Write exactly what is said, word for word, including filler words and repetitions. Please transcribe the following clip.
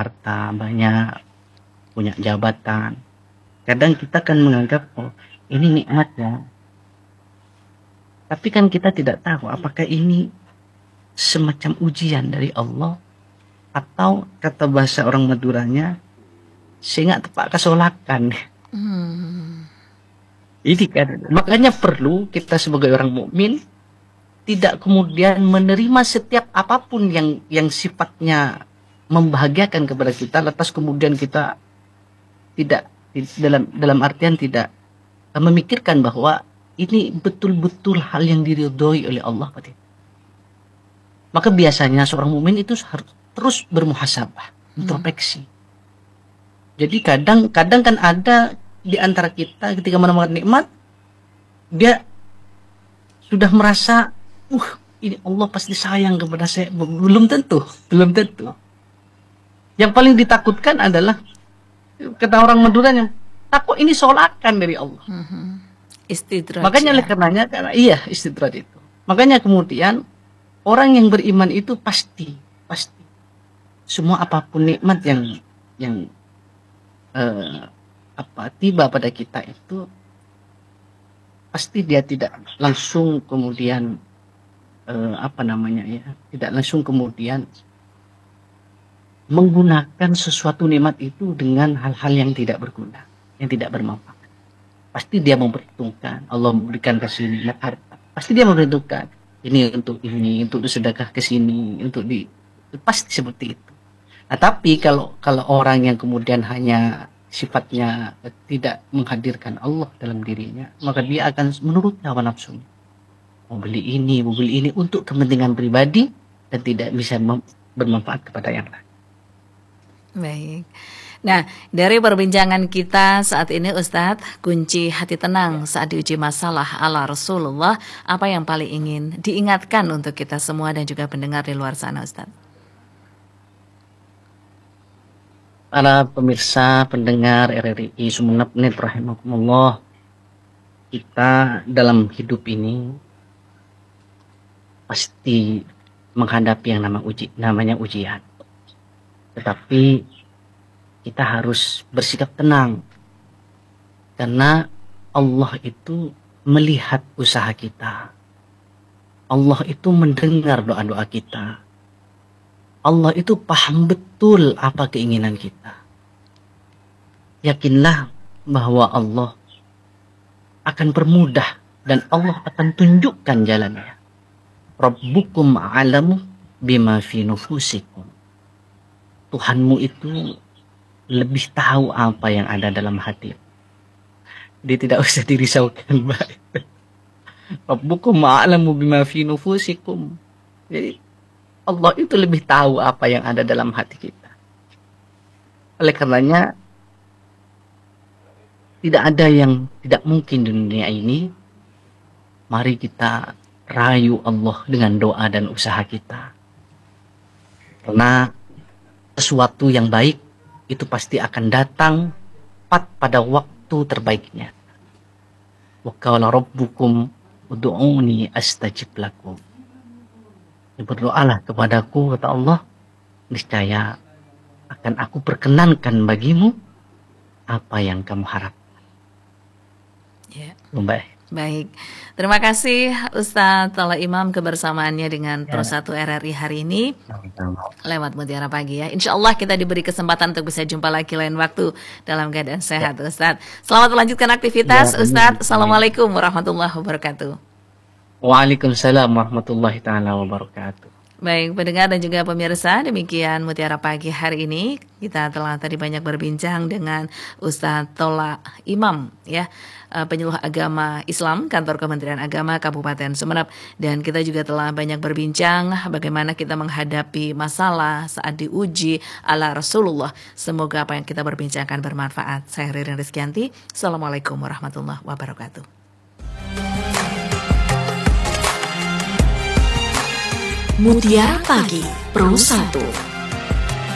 harta banyak, punya jabatan. Kadang kita kan menganggap, oh ini nikmat ya. Tapi kan kita tidak tahu apakah ini semacam ujian dari Allah, atau kata bahasa orang Maduranya, sehingga tepak kesolakan. Hmm. Ini kan, makanya perlu kita sebagai orang mukmin tidak kemudian menerima setiap apapun yang yang sifatnya membahagiakan kepada kita, lantas kemudian kita tidak dalam dalam artian tidak memikirkan bahwa ini betul-betul hal yang diridhoi oleh Allah. Maka biasanya seorang mukmin itu harus terus bermuhasabah, introspeksi. Hmm. Jadi kadang-kadang kan ada di antara kita ketika menemukan nikmat, dia sudah merasa, uh, ini Allah pasti sayang kepada saya. Belum tentu, belum tentu. Yang paling ditakutkan adalah, kata orang Madura, yang takut ini solakan dari Allah. Hmm. Istidraj. Makanya oleh karenanya, karena iya istidraj itu. Makanya kemudian orang yang beriman itu pasti, pasti semua apapun nikmat yang yang uh, apa tiba pada kita itu, pasti dia tidak langsung kemudian uh, apa namanya ya, tidak langsung kemudian menggunakan sesuatu nikmat itu dengan hal-hal yang tidak berguna, yang tidak bermanfaat. Pasti dia memperhitungkan. Allah memberikan kasih nikmat harta, pasti dia memperhitungkan ini untuk ini, untuk sedekah ke sini, untuk di, pasti seperti itu. Nah, tapi kalau kalau orang yang kemudian hanya sifatnya tidak menghadirkan Allah dalam dirinya, maka dia akan menurut hawa nafsunya, mau beli ini, mau beli ini untuk kepentingan pribadi dan tidak bisa bermanfaat kepada yang lain. Baik. Nah, dari perbincangan kita saat ini Ustadz, kunci hati tenang saat diuji masalah ala Rasulullah, apa yang paling ingin diingatkan untuk kita semua dan juga pendengar di luar sana, Ustadz? Para pemirsa, pendengar R R I Sumeneb Net rahimakumullah, kita dalam hidup ini pasti menghadapi yang nama uji, namanya ujian. Tetapi kita harus bersikap tenang, karena Allah itu melihat usaha kita. Allah itu mendengar doa-doa kita. Allah itu paham betul apa keinginan kita. Yakinlah bahwa Allah akan permudah dan Allah akan tunjukkan jalannya. Rabbukum a'lamu bima fi nufusikum. Tuhanmu itu lebih tahu apa yang ada dalam hati. Dia tidak usah dirisaukan, baik. Rabbukum a'lamu bima fi nufusikum. Jadi Allah itu lebih tahu apa yang ada dalam hati kita. Oleh karenanya tidak ada yang tidak mungkin di dunia ini. Mari kita rayu Allah dengan doa dan usaha kita. Karena sesuatu yang baik itu pasti akan datang tepat pada waktu terbaiknya. Wa qala rabbukum ud'uni astajib lakum. Berdoalah kepadaku, kata Allah, niscaya akan aku perkenankan bagimu apa yang kamu harapkan. Ya. Baik. Baik, terima kasih Ustadz Tola Imam kebersamaannya dengan Pro satu R R I hari ini lewat Mutiara Pagi ya. Insya Allah kita diberi kesempatan untuk bisa jumpa lagi lain waktu dalam keadaan sehat ya. Ustadz. Selamat melanjutkan aktivitas ya, Ustadz. Assalamualaikum warahmatullahi wabarakatuh. Waalaikumsalam warahmatullahi taala wabarakatuh. Baik, pendengar dan juga pemirsa, demikian Mutiara Pagi hari ini. Kita telah tadi banyak berbincang dengan Ustadz Tola Imam, ya, penyuluh agama Islam, Kantor Kementerian Agama Kabupaten Sumeneb. Dan kita juga telah banyak berbincang bagaimana kita menghadapi masalah saat diuji ala Rasulullah. Semoga apa yang kita berbincangkan bermanfaat. Saya Ririn Rizkyanti. Assalamualaikum warahmatullahi wabarakatuh. Mutiara Pagi Pro satu.